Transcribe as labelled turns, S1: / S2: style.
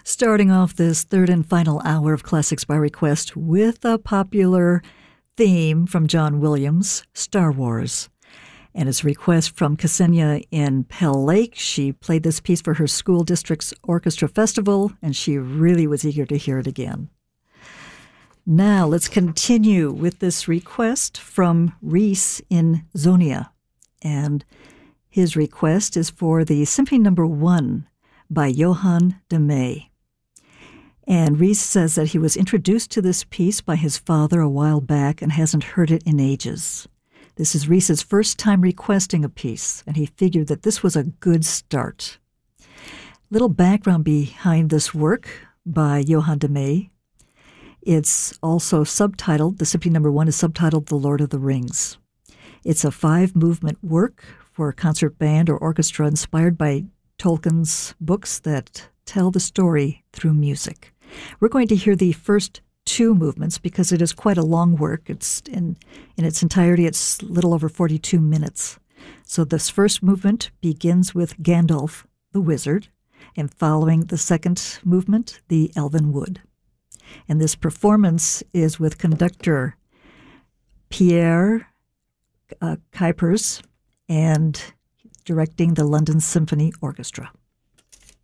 S1: Starting off this third and final hour of Classics by Request with a popular theme from John Williams, Star Wars. And it's a request from Ksenia in Pell Lake. She played this piece for her school district's orchestra festival, and she really was eager to hear it again. Now let's continue with this request from Reese in Zonia. And his request is for the Symphony No. 1 by Johann de May. And Reese says that he was introduced to this piece by his father a while back and hasn't heard it in ages. This is Reese's first time requesting a piece, and he figured that this was a good start. Little background behind this work by Johann de May. It's also subtitled, the Symphony No. 1 is subtitled The Lord of the Rings. It's a 5-movement work for a concert band or orchestra inspired by Tolkien's books that tell the story through music. We're going to hear the first 2 movements because it is quite a long work. It's in its entirety, it's a little over 42 minutes. So this first movement begins with Gandalf the Wizard, and following the second movement, the Elven Wood. And this performance is with conductor Pierre Kuipers and directing the London Symphony Orchestra.